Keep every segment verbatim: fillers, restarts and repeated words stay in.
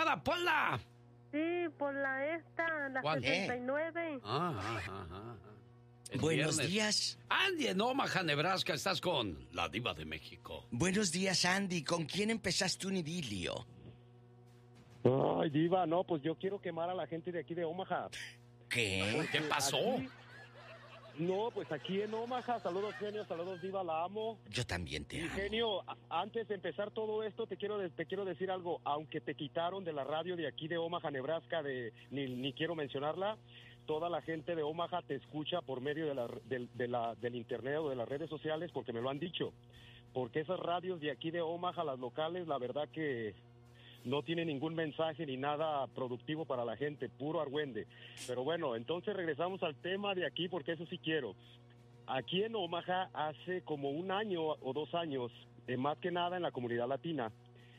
llamada, Pola. Sí, por la esta, la sesenta y nueve. Ah, ajá, ajá. Es Buenos viernes. días. Andy en Omaha, Nebraska, estás con la Diva de México. Buenos días, Andy. ¿Con quién empezaste un idilio? Ay, Diva, no, pues yo quiero quemar a la gente de aquí de Omaha. ¿Qué? ¿Qué pasó? Aquí, no, pues aquí en Omaha, saludos genio, saludos Diva, la amo. Yo también te Y amo. genio, a- antes de empezar todo esto, te quiero de- te quiero decir algo. Aunque te quitaron de la radio de aquí de Omaha, Nebraska, de ni, ni quiero mencionarla, toda la gente de Omaha te escucha por medio de la, del- de la, del internet o de las redes sociales, porque me lo han dicho. Porque esas radios de aquí de Omaha, las locales, la verdad que no tienen ningún mensaje ni nada productivo para la gente, puro argüende. Pero bueno, entonces regresamos al tema de aquí, porque eso sí quiero. Aquí en Omaha, hace como un año o dos años, eh, más que nada en la comunidad latina,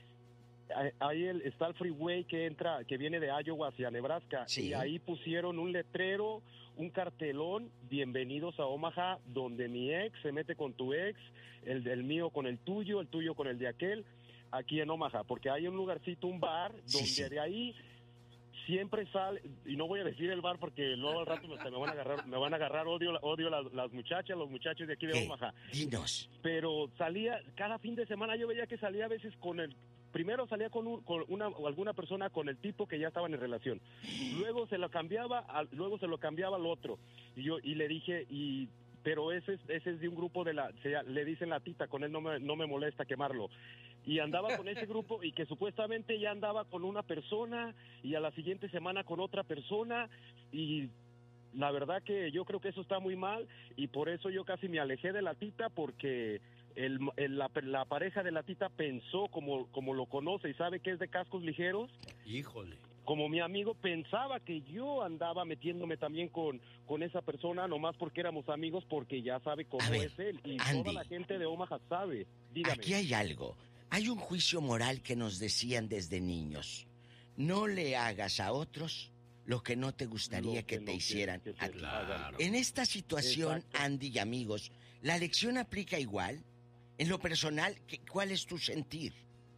eh, ahí el, está el freeway que entra, que viene de Iowa hacia Nebraska, Sí. y ahí pusieron un letrero, un cartelón, bienvenidos a Omaha, donde mi ex se mete con tu ex, el del mío con el tuyo, el tuyo con el de aquel, aquí en Omaha, porque hay un lugarcito, un bar, donde Sí, sí. de ahí siempre sale, y no voy a decir el bar porque luego al rato me, me van a agarrar, me van a agarrar odio, odio las, las muchachas, los muchachos de aquí de ¿Qué? Omaha. Dinos. Pero salía, cada fin de semana yo veía que salía a veces con el, primero salía con, un- con una o alguna persona con el tipo que ya estaban en relación, luego se lo cambiaba, al- luego se lo cambiaba al otro, y yo, y le dije, y pero ese es, ese es de un grupo de la, se, le dicen la tita, con él no me, no me molesta quemarlo. Y andaba con ese grupo y que supuestamente ya andaba con una persona y a la siguiente semana con otra persona, y la verdad que yo creo que eso está muy mal, y por eso yo casi me alejé de la tita, porque el, el- la, la pareja de la tita pensó, como, como lo conoce y sabe que es de cascos ligeros, Híjole. como mi amigo pensaba que yo andaba metiéndome también con, con esa persona, nomás porque éramos amigos, porque ya sabe cómo A ver, es él, y Andy. toda la gente de Omaha sabe. Dígame. Aquí hay algo. Hay un juicio moral que nos decían desde niños. No le hagas a otros lo que no te gustaría Lo que, que te no hicieran quieres que a te ti. Claro. En esta situación, Exacto. Andy y amigos, ¿la lección aplica igual? En lo personal, ¿qué- ¿cuál es tu sentir?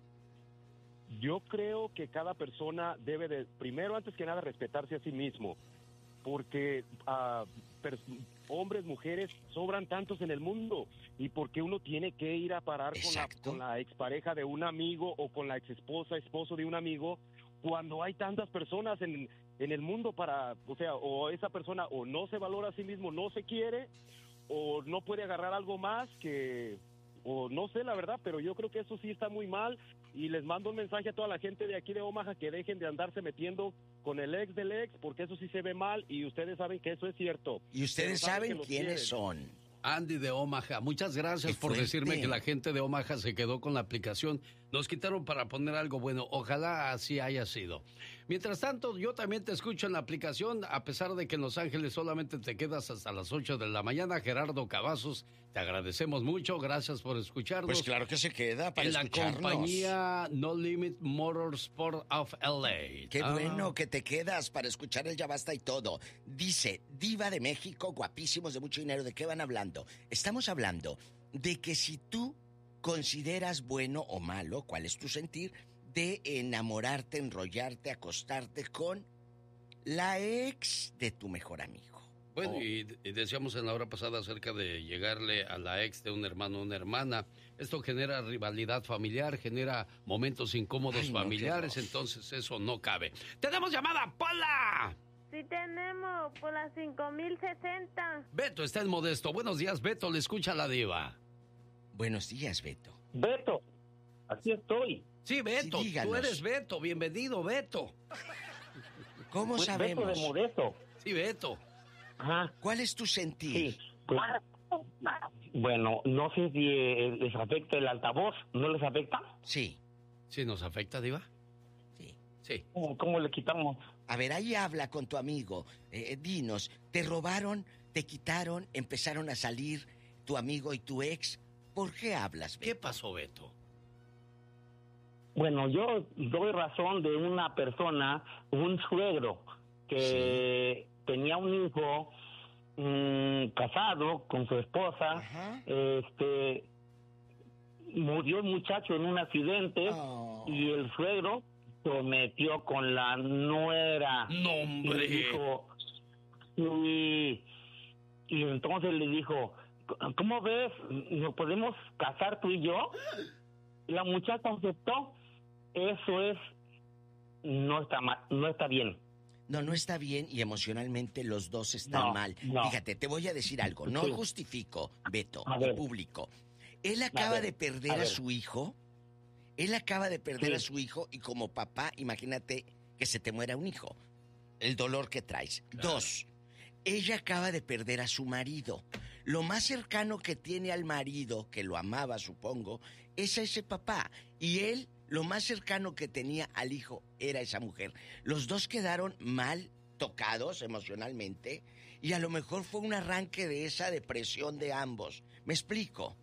Yo creo que cada persona debe de, primero, antes que nada, respetarse a sí mismo, porque ah, pers- hombres, mujeres, sobran tantos en el mundo, y porque uno tiene que ir a parar con la, Exacto. con la expareja de un amigo o con la exesposa, esposo de un amigo, cuando hay tantas personas en, en el mundo para, o sea, o esa persona o no se valora a sí mismo, no se quiere, o no puede agarrar algo más que, o no sé la verdad, pero yo creo que eso sí está muy mal, y les mando un mensaje a toda la gente de aquí de Omaha que dejen de andarse metiendo con el ex del ex, porque eso sí se ve mal, y ustedes saben que eso es cierto. Y ustedes Pero saben que los quiénes quieren. son. Andy de Omaha, muchas gracias Qué por fuerte. decirme que la gente de Omaha se quedó con la aplicación. Nos quitaron para poner algo bueno. Ojalá así haya sido. Mientras tanto, yo también te escucho en la aplicación, a pesar de que en Los Ángeles solamente te quedas hasta las ocho de la mañana. Gerardo Cavazos, te agradecemos mucho. Gracias por escucharnos. Pues claro que se queda para en la escucharnos. compañía No Limit Motorsport of L A. Qué Ah. bueno que te quedas para escuchar el Ya Basta y todo. Dice, Diva de México, guapísimos de mucho dinero. ¿De qué van hablando? Estamos hablando de que si tú consideras bueno o malo, ¿cuál es tu sentir? De enamorarte, enrollarte, acostarte con la ex de tu mejor amigo. Bueno, Oh. y, y decíamos en la hora pasada acerca de llegarle a la ex de un hermano o una hermana. Esto genera rivalidad familiar, genera momentos incómodos Ay, no, familiares, qué horror. entonces eso no cabe. ¡Tenemos llamada, Paula! Sí tenemos, por las cinco mil sesenta. Beto está en Modesto. Buenos días, Beto, le escucha la diva. Buenos días, Beto. Beto, aquí estoy. Sí, Beto, Sí, díganos. tú eres Beto, bienvenido, Beto. ¿Cómo Pues, sabemos? Beto de Modesto. Sí, Beto. Ajá, ¿Cuál es tu sentir? sí. Pues, bueno, no sé si eh, les afecta el altavoz. ¿No les afecta? Sí, ¿Sí nos afecta, diva? sí. Sí. ¿Cómo, cómo le quitamos? A ver, ahí habla con tu amigo. Eh, dinos, ¿te robaron, te quitaron, empezaron a salir tu amigo y tu ex? ¿Por qué hablas, Beto? ¿Qué pasó, Beto? Bueno, yo doy razón de una persona, un suegro, que tenía un hijo mm, casado con su esposa. Ajá. Este murió el muchacho en un accidente Oh. y el suegro sometió con la nuera. ¡No, hombre! Y dijo, y, y entonces le dijo, ¿cómo ves? ¿Nos podemos casar tú y yo? La muchacha aceptó. Eso es, no está mal, no está bien. No, no está bien y emocionalmente los dos están No, mal. no. Fíjate, te voy a decir algo. No Sí. justifico, Beto, A y ver. público. Él acaba ver, de perder a a, ver. su hijo. Él acaba de perder Sí. a su hijo y como papá, imagínate que se te muera un hijo. El dolor que traes. Claro. Dos, ella acaba de perder a su marido. Lo más cercano que tiene al marido, que lo amaba, supongo, es a ese papá. Y él, lo más cercano que tenía al hijo era esa mujer. Los dos quedaron mal tocados emocionalmente y a lo mejor fue un arranque de esa depresión de ambos. ¿Me explico?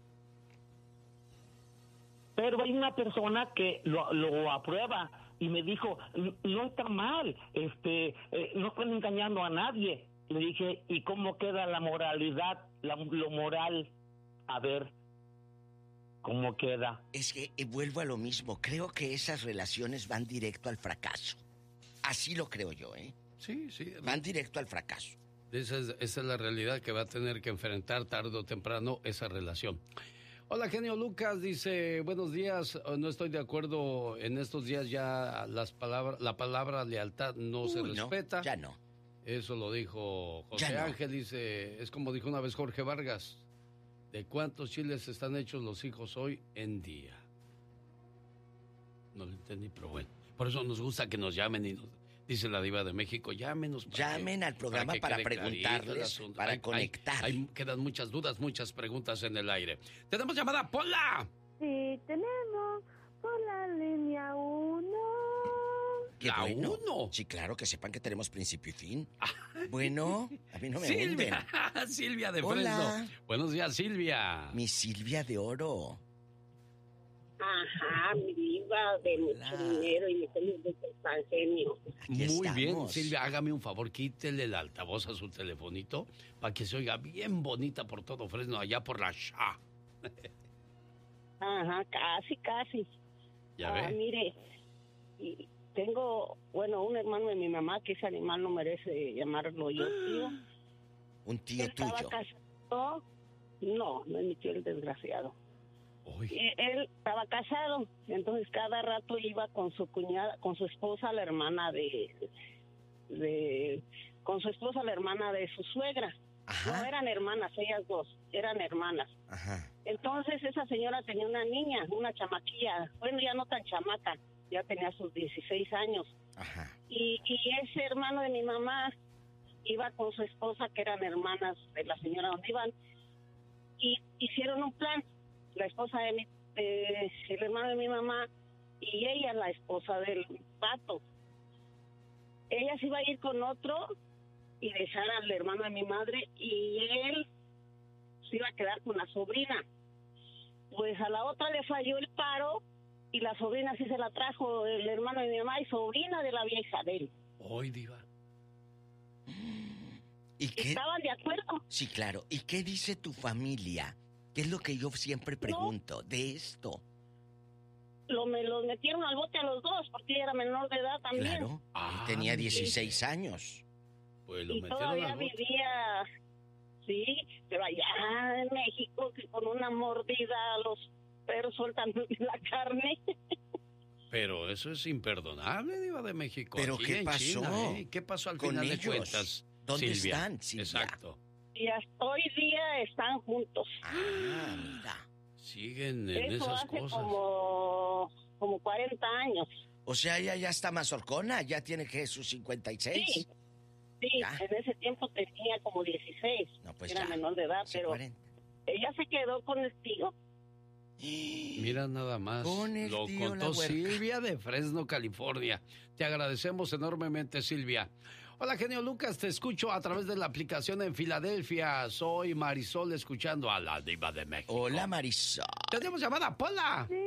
Pero hay una persona que lo, lo aprueba y me dijo, no está mal, este, eh, no están engañando a nadie. Le dije, ¿y cómo queda la moralidad, la, lo moral? A ver, ¿cómo queda? Es que eh, vuelvo a lo mismo. Creo que esas relaciones van directo al fracaso. Así lo creo yo, ¿eh? Sí, sí. Van directo al fracaso. Esa es, esa es la realidad que va a tener que enfrentar tarde o temprano esa relación. Hola, genio Lucas, dice, buenos días, no estoy de acuerdo, en estos días ya las palabras, la palabra lealtad no Uy, se no, respeta. ya no. Eso lo dijo José Ya no. Ángel, dice, es como dijo una vez Jorge Vargas, ¿de cuántos chiles están hechos los hijos hoy en día? No lo entendí, pero bueno, por eso nos gusta que nos llamen y nos... Dice la diva de México, llámenos. Para Llamen que, al programa que para quede clarito el preguntarles, asunto. para Hay- conectar. Hay, hay- quedan muchas dudas, muchas preguntas en el aire. Tenemos llamada, Pola. Sí, tenemos por la línea uno. Qué La bueno. uno. Sí, claro, que sepan que tenemos principio y fin. Bueno, a mí no me hunden. Silvia, Silvia de Hola. Fresno. Buenos días, Silvia. Mi Silvia de oro. Ajá, mi diva de mucho Hola. dinero y mi feliz de San Genio. Aquí Muy estamos. bien, Silvia, hágame un favor, quítele el altavoz a su telefonito para que se oiga bien bonita por todo Fresno, allá por la Sha. Ajá, casi, casi. ¿Ya Ah, ve? mire, y tengo, bueno, un hermano de mi mamá que ese animal no merece llamarlo yo tío. Un tío Él estaba tuyo. casado. No, no es mi tío el desgraciado. Uy, Y él estaba casado, entonces cada rato iba con su cuñada, con su esposa, la hermana de, de, con su esposa, la hermana de su suegra. No Ajá. eran hermanas, ellas dos, eran hermanas. Ajá. Entonces esa señora tenía una niña, una chamaquilla, bueno, ya no tan chamaca, ya tenía sus dieciséis años. Ajá. Y, y ese hermano de mi mamá iba con su esposa, que eran hermanas de la señora donde iban, y hicieron un plan. La esposa de mi, eh, el hermano de mi mamá y ella, la esposa del vato. Ella se iba a ir con otro y dejar al hermano de mi madre y él se iba a quedar con la sobrina. Pues a la otra le falló el paro y la sobrina sí se la trajo el hermano de mi mamá y sobrina de la vieja de él. hoy, diva. ¿Y qué? ¿Estaban de acuerdo? Sí, claro. ¿Y qué dice tu familia? ¿Qué es lo que yo siempre pregunto de esto? Lo, me los metieron al bote a los dos porque ella era menor de edad también. Claro. Ah, Él tenía sí. dieciséis años. Pues lo Y metieron todavía al bote. vivía, sí, pero allá en México, que con una mordida los perros sueltan la carne. Pero eso es imperdonable, diva de México. ¿Pero aquí qué en pasó China, ¿eh? ¿Qué pasó al con final de ellos? cuentas, ¿Dónde Silvia? están, Silvia? Exacto. Y hasta hoy día están juntos. Ah, mira. Siguen en Eso esas hace cosas. como, como cuarenta años. O sea, ella ya está más horcona, ya tiene que sus cincuenta y seis. Sí, sí, Ya. en ese tiempo tenía como dieciséis. No, pues era ya. menor de edad, Hace pero cuarenta. ella se quedó con el tío. Mira nada más. Con el Lo tío contó La Huerca. Silvia de Fresno, California. Te agradecemos enormemente, Silvia. Hola, genio Lucas, te escucho a través de la aplicación en Filadelfia. Soy Marisol, escuchando a la diva de México. Hola, Marisol. Tenemos llamada, Pola. Sí,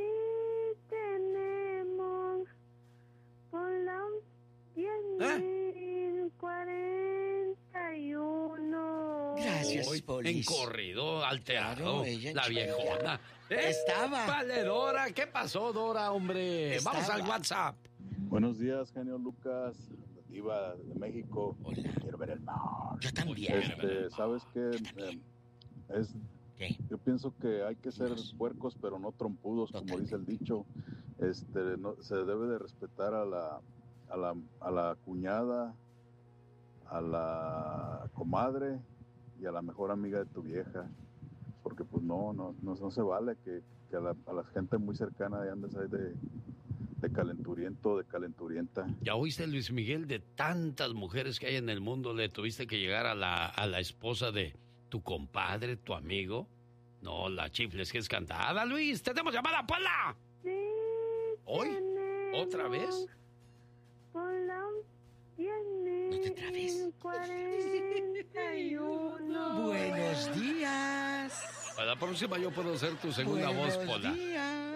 tenemos por la diez mil cuarenta y uno. Gracias, Hoy Polis. en corrido, alterado, Claro, ella la chiquilla. viejona. ¿Eh? Estaba. Vale, Dora, ¿qué pasó, Dora, hombre? Estaba. Vamos al WhatsApp. Buenos días, genio Lucas, diva de México. Hola. Quiero ver el mar. Yo también. Este, ¿sabes qué? Eh, es, ¿Qué? Yo pienso que hay que ser Dios. puercos, pero no trompudos, Totalmente. como dice el dicho. Este, no, se debe de respetar a la, a la, a la cuñada, a la comadre y a la mejor amiga de tu vieja. Porque pues no, no, no, no se vale que, que a, la, a la gente muy cercana andes ahí de, de calenturiento, de calenturienta. ¿Ya oíste, Luis Miguel, de tantas mujeres que hay en el mundo? ¿Le tuviste que llegar a la, a la esposa de tu compadre, tu amigo? No, la chifles que es cantada. Luis, tenemos llamada, Pola. Sí, ¿Hoy? tenemos. ¿Otra vez? Pola tiene No te trabes. cuarenta y uno. Buenos días. A la próxima yo puedo ser tu segunda Buenos voz, Pola. días.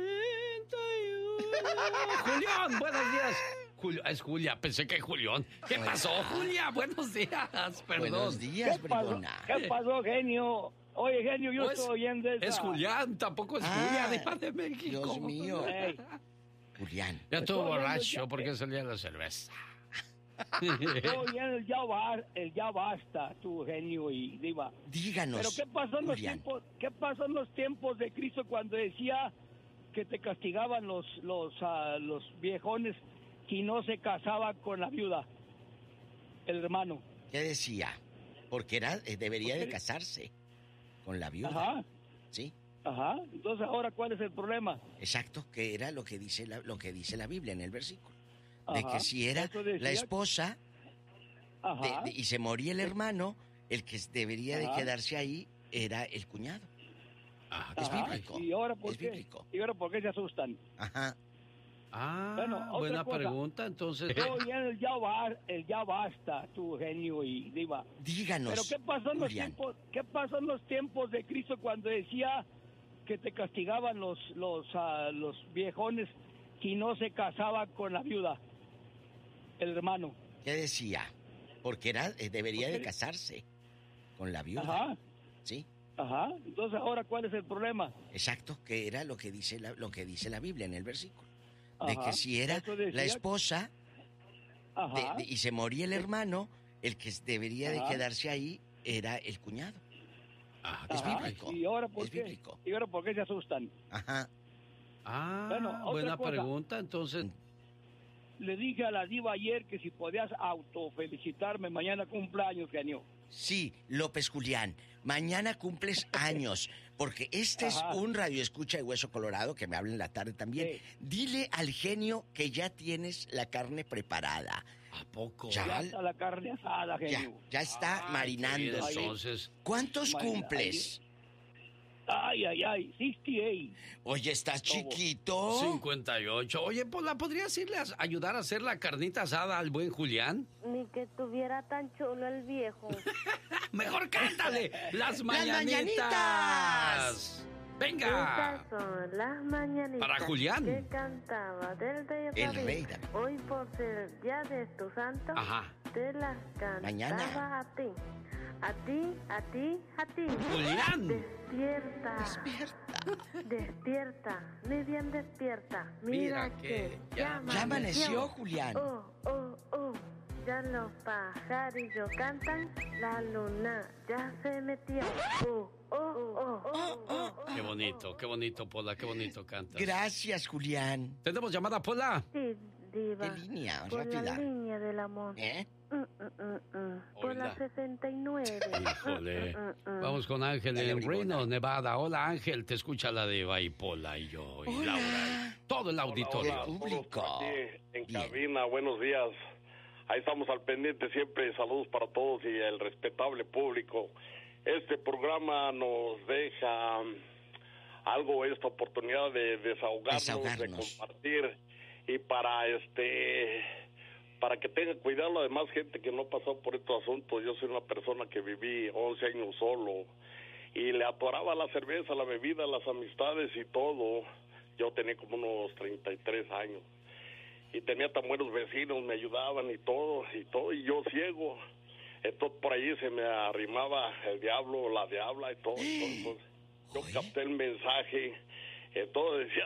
Julián, buenos días. Julio, es Julia, pensé que Julián. ¿Qué pasó, Julia? Buenos días, perdón. Buenos días, ¿Qué pasó? bribona. ¿Qué pasó, genio? Oye, genio, yo Pues, estoy oyendo esa. Es Julián, tampoco es Ah, Julia, diva de México. Dios mío. Ey, Julián. Ya estuvo Estoy oyendo borracho ya- porque salía la cerveza. estoy oyendo el ya, ba- el ya basta, tu genio y diva. Díganos, Pero ¿qué pasó en los Julián. tiempos? ¿Qué pasó en los tiempos de Cristo cuando decía que te castigaban los los ah, los viejones si no se casaban con la viuda, el hermano? ¿Qué decía? Porque era, eh, debería de Porque- casarse con la viuda. Ajá, ¿Sí? ajá. Entonces ahora ¿cuál es el problema? Exacto, que era lo que dice la, lo que dice la Biblia en el versículo. De Ajá. que si era Eso decía- la esposa de- Ajá. de- y se moría el hermano, el que debería de Ajá. quedarse ahí era el cuñado. Ah, es Ajá. bíblico. ¿Y ahora por Es qué? bíblico. ¿Y ahora por qué se asustan? Ajá. ah, Bueno, otra buena cosa. pregunta, entonces. Estoy oyendo el ya, ba- el ya basta, tu genio y diva. Díganos, Pero ¿qué pasó en los Julián. tiempos? ¿Qué pasó en los tiempos de Cristo cuando decía que te castigaban los los ah, los viejones si no se casaban con la viuda, el hermano? ¿Qué decía? Porque era, eh, debería de Porque- casarse con la viuda. Ajá, ¿Sí? ajá. Entonces ahora ¿cuál es el problema? Exacto, que era lo que dice la, lo que dice la Biblia en el versículo. De Ajá. que si era Eso decía- la esposa de- Ajá. de- y se moría el hermano, el que debería de Ajá. quedarse ahí era el cuñado. Ah, es Ajá. bíblico. ¿Y ahora por Es qué? bíblico. ¿Y ahora por qué se asustan? Ajá. ah, Bueno, otra buena cosa. pregunta, entonces. Le dije a la diva ayer que si podías autofelicitarme, mañana cumpleaños, genio. Sí, López Julián, mañana cumples años, porque este Ajá. es un radioescucha de Hueso Colorado que me habla en la tarde también. Sí. Dile al genio que ya tienes la carne preparada. ¿A poco? Ya. Ya está la carne asada, Ya, genio. ya está Ay, marinándose. qué bien, entonces. ¿Cuántos Imagina, cumples? Ay, ay, ay, sesenta y ocho. Oye, ¿estás ¿Cómo? chiquito? cincuenta y ocho. Oye, Pola, ¿podrías irle a ayudar a hacer la carnita asada al buen Julián? Ni que tuviera tan chulo el viejo. Mejor cántale las mañanitas! mañanitas. Venga. Estas son las mañanitas Para Julián. que cantaba del rey El David. rey David. Hoy por ser el día de tu santo, Ajá. te las cantaba Mañana. a ti. A ti, a ti, a ti. Julián. Despierta. Despierta. Despierta. Muy bien despierta. Mira, Mira que, que ya Ya amaneció, Julián. Oh, oh, oh. Ya los pajarillos cantan. La luna ya se metió. Oh, oh, oh, oh, oh, oh. Qué bonito, qué bonito, Pola, qué bonito cantas. Gracias, Julián. ¿Tenemos llamada, Pola? Sí, diva. ¿Qué línea? Por Rápida. la línea del amor. ¿Eh? Mm, mm, mm, mm. Por Oíla. la sesenta y nueve. Híjole. Mm, mm, mm. Vamos con Ángel Dale, en bribona. Reno, Nevada. Hola, Ángel, te escucha la de y Pola y yo y Hola. Laura. y todo el auditorio. hola. Público. Aquí en Bien. cabina, buenos días. Ahí estamos al pendiente siempre. Saludos para todos y el respetable público. Este programa nos deja um, algo, esta oportunidad de desahogarnos, Desahogarnos. de compartir y para este para que tenga cuidado la demás gente que no pasó por estos asuntos. Yo soy una persona que viví once años solo y le atoraba la cerveza, la bebida, las amistades y todo. Yo tenía como unos treinta y tres años y tenía tan buenos vecinos, me ayudaban y todo, y todo, y yo ciego. Entonces por ahí se me arrimaba el diablo, la diabla y todo. Entonces yo Oye. capté el mensaje, entonces decía,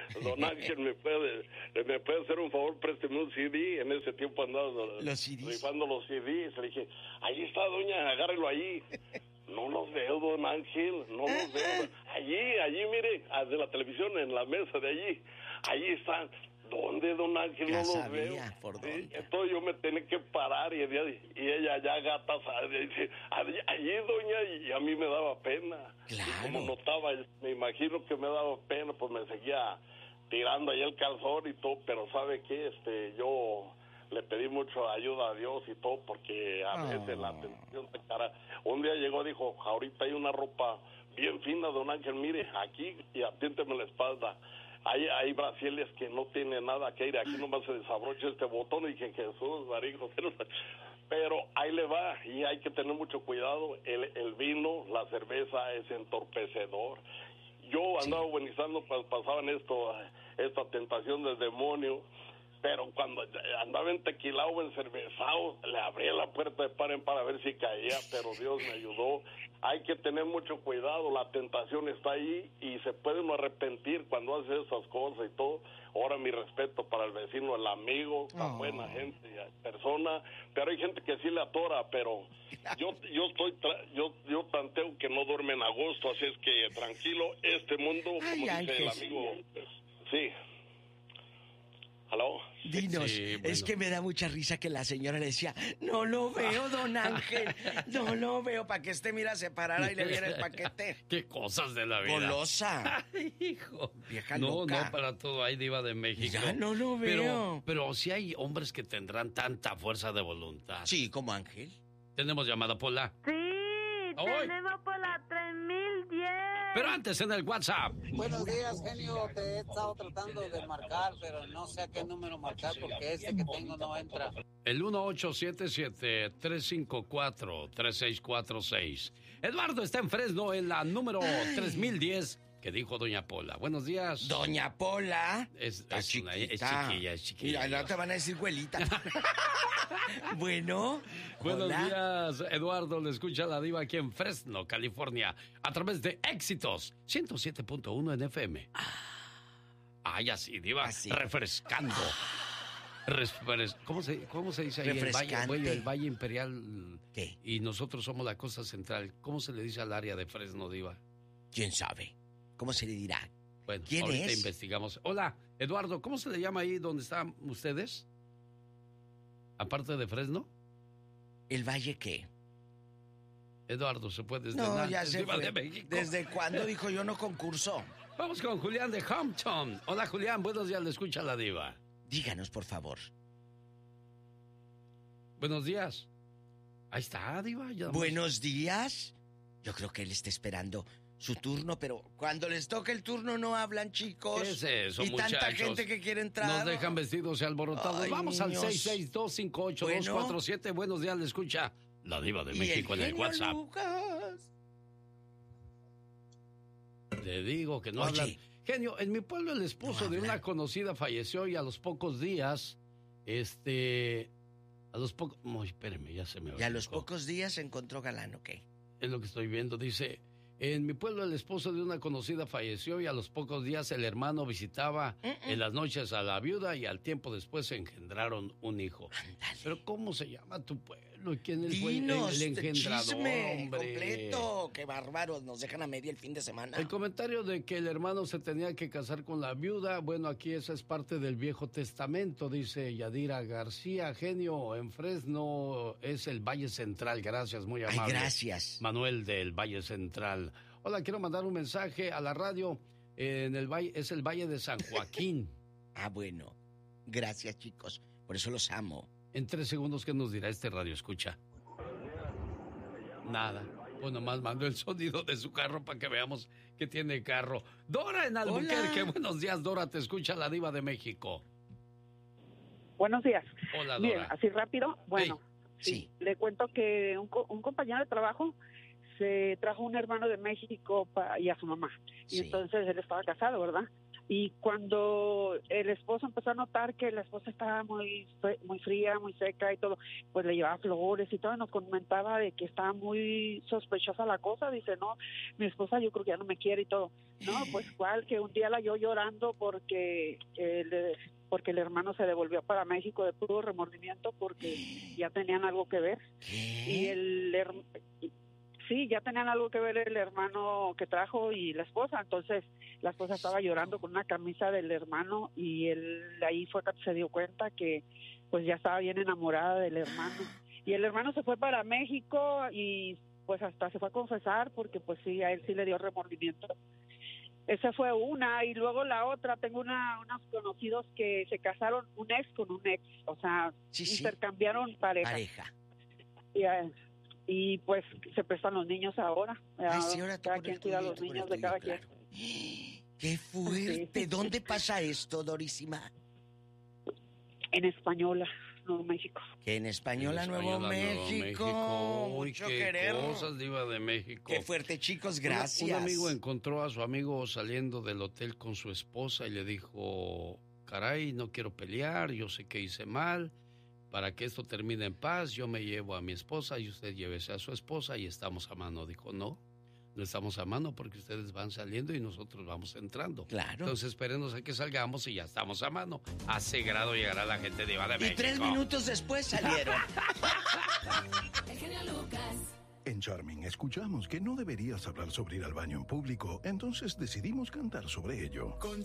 Don Ángel, ¿me puede, me puede hacer un favor? Présteme un C D. En ese tiempo andaba los C Ds. rifando los C Ds. Le dije, ahí está, doña, agárrelo ahí. No los veo, don Ángel, no los veo. Allí, allí, mire, de la televisión, en la mesa de allí. Allí están. ¿Dónde, don Ángel? Ya no los sabía, veo. ¿por Sí, dónde? entonces yo me tenía que parar y, y ella ya gata sabe, dice, allí, allí, doña, y a mí me daba pena. Claro. Y como notaba, me imagino que me daba pena, pues me seguía tirando ahí el calzón y todo, pero ¿sabe qué? Este, yo le pedí mucho ayuda a Dios y todo, porque a Oh. veces la atención se cara. Un día llegó, dijo, ahorita hay una ropa bien fina, don Ángel, mire, aquí y atiénteme la espalda. Hay, hay brasiles que no tienen nada que ir, aquí nomás se desabrocha este botón y dije, Jesús, marico, pero, pero ahí le va y hay que tener mucho cuidado. El, el vino, la cerveza es entorpecedor. Yo andaba sí. buenizando, pues pasaban esto, esta tentación del demonio, pero cuando andaba en tequilao o en cervezao, le abría la puerta de par en par a ver si caía, pero Dios me ayudó. Hay que tener mucho cuidado, la tentación está ahí y se puede uno arrepentir cuando hace esas cosas y todo. Ahora mi respeto para el vecino, el amigo, la oh. buena gente, persona, pero hay gente que sí le atora, pero yo yo estoy tra- yo yo tanteo que no duermen a gusto, así es que tranquilo, este mundo, como ay, dice el amigo, sí. ¿Aló? Dinos, sí, bueno. Es que me da mucha risa que la señora le decía, no lo veo, don Ángel, no lo veo, para que este mira se parara y le viera el paquete. Qué cosas de la vida. Golosa. Ay, hijo. Vieja no, loca. No, para todo hay diva de México. Ya no lo veo. Pero, pero sí hay hombres que tendrán tanta fuerza de voluntad. Sí, como Ángel. Tenemos llamada, Pola. Sí, Hoy. Tenemos por la tres mil diez. Pero antes en el WhatsApp. Buenos días, genio. Te he estado tratando de marcar, pero no sé a qué número marcar porque este que tengo no entra. El uno ocho siete siete, tres cinco cuatro, tres seis cuatro seis. Eduardo está en Fresno en la número Ay. tres mil diez. Que dijo Doña Pola. Buenos días. Doña Pola. Es, es, una, es chiquilla, es chiquilla. Mira, no te van a decir güelita. Bueno. Buenos hola. días, Eduardo. Le escucha la diva aquí en Fresno, California, a través de Éxitos ciento siete punto uno en F M. Ay, así, diva. Así. Refrescando. Refres... ¿Cómo, se, ¿Cómo se dice ahí? El valle, güey, el Valle Imperial. ¿Qué? Y nosotros somos la costa central. ¿Cómo se le dice al área de Fresno, diva? ¿Quién sabe? ¿Cómo se le dirá? Bueno, ¿quién ahorita es? investigamos. Hola, Eduardo, ¿cómo se le llama ahí donde están ustedes? Aparte de Fresno. ¿El Valle qué? Eduardo, ¿se puede desde No, ya se fue. De ¿Desde cuándo dijo yo no concurso? Vamos con Julián de Hampton. Hola, Julián, buenos días, le escucha la diva. Díganos, por favor. Buenos días. Ahí está, diva. Ya buenos días. Yo creo que él está esperando su turno, pero cuando les toca el turno no hablan, chicos. ¿Qué es eso, y muchachos? Tanta gente que quiere entrar. Nos dejan vestidos y alborotados. Ay, Vamos niños. Al seis seis dos cinco ocho dos cuatro siete. Bueno. Buenos días, le escucha la diva de México el en el WhatsApp. Lucas. Te digo que no Oye. hablan. Genio, en mi pueblo el esposo no de una conocida falleció y a los pocos días, este, a los pocos, no, espéreme, ya se me va. Y a los pocos días se encontró galán, ¿ok? Es lo que estoy viendo, dice... En mi pueblo el esposo de una conocida falleció y a los pocos días el hermano visitaba uh-uh. en las noches a la viuda y al tiempo después se engendraron un hijo. Ándale. Pero ¿cómo se llama tu pueblo? ¿Quién es Dinos, el, el engendrador, chisme hombre? completo. Qué bárbaros, nos dejan a media el fin de semana. El comentario de que el hermano se tenía que casar con la viuda, bueno, aquí esa es parte del Viejo Testamento, dice Yadira García. Genio, en Fresno es el Valle Central. Gracias, muy amable. Ay, gracias. Manuel del Valle Central. Hola, quiero mandar un mensaje a la radio. En el valle, es el Valle de San Joaquín. Ah, bueno. Gracias, chicos. Por eso los amo. En tres segundos, ¿qué nos dirá este radio escucha? Nada. Pues nomás mando el sonido de su carro para que veamos que tiene carro. Dora en Albuquerque. Hola. Buenos días, Dora. Te escucha la diva de México. Buenos días. Hola, Dora. Bien, así rápido. Bueno, sí. sí. Le cuento que un, un compañero de trabajo se trajo un hermano de México pa, y a su mamá. Y sí. entonces él estaba casado, ¿verdad? Y cuando el esposo empezó a notar que la esposa estaba muy muy fría, muy seca y todo, pues le llevaba flores y todo, y nos comentaba de que estaba muy sospechosa la cosa. Dice, no, mi esposa yo creo que ya no me quiere y todo. No, pues cuál, que un día la yo llorando porque el, porque el hermano se devolvió para México de puro remordimiento porque ya tenían algo que ver. Y el her- sí, ya tenían algo que ver el hermano que trajo y la esposa. Entonces la esposa estaba llorando con una camisa del hermano y él ahí fue que se dio cuenta que pues ya estaba bien enamorada del hermano. Y el hermano se fue para México y pues hasta se fue a confesar porque pues sí, a él sí le dio remordimiento. Esa fue una, y luego la otra, tengo una, unos conocidos que se casaron un ex con un ex, o sea, Sí, sí. intercambiaron pareja. Pareja. Y, eh, y pues se prestan los niños ahora. Ay, eh, sí, ahora tú cada con quien el cuida a tuyo, los tú con el niños de tuyo, cada claro. quien. ¡Qué fuerte! Sí. ¿Dónde pasa esto, Dorísima? En Española, Nuevo México. Que en Española, En Nuevo, Española, Nuevo México. México. Uy, Mucho qué querer. cosas, Diva de México. Qué fuerte, chicos, Una- gracias. Un, amigo encontró a su amigo saliendo del hotel con su esposa y le dijo, caray, no quiero pelear, yo sé que hice mal, para que esto termine en paz, yo me llevo a mi esposa y usted llévese a su esposa y estamos a mano. Dijo, no, no estamos a mano porque ustedes van saliendo y nosotros vamos entrando. Claro. Entonces espérenos a que salgamos y ya estamos a mano. A ese grado llegará la gente de Diva de Y México. tres minutos después salieron. El genio Lucas. En Charming escuchamos que no deberías hablar sobre ir al baño en público, entonces decidimos cantar sobre ello. Con